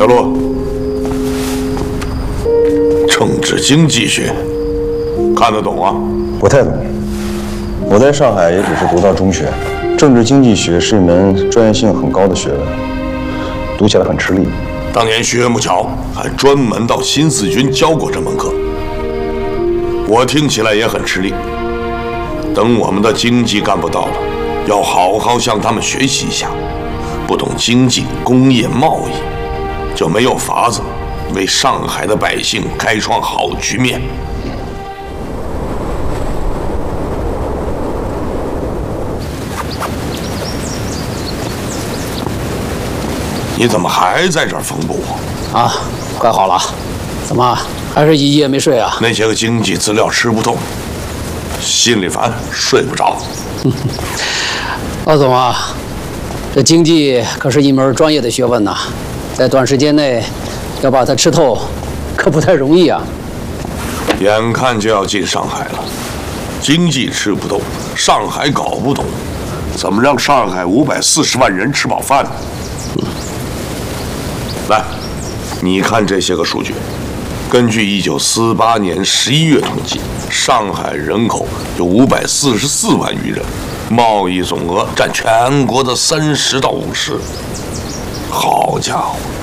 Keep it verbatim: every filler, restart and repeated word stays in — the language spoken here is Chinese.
小陆，政治经济学看得懂啊？ 不太懂。我在上海也只是读到中学。政治经济学是一门专业性很高的学问，读起来很吃力。 当年薛木桥还专门到新四军教过这门课，我听起来也很吃力。等我们的经济干部到了，要好好向他们学习一下。不懂经济、工业、贸易，就没有法子为上海的百姓开创好局面。你怎么还在这儿缝补啊？快好了，怎么还是一夜没睡啊？ 那些个经济资料吃不透，心里烦，睡不着。 老总啊，这经济可是一门专业的学问呐，在短时间内要把它吃透，可不太容易啊。 眼看就要进上海了，经济吃不透，上海搞不懂，怎么让上海五百四十万人吃饱饭呢？嗯来，你看这些个数据。根据一九四八年十一月统计，上海人口有五百四十四万余人，贸易总额占全国的三十到五十。好家伙，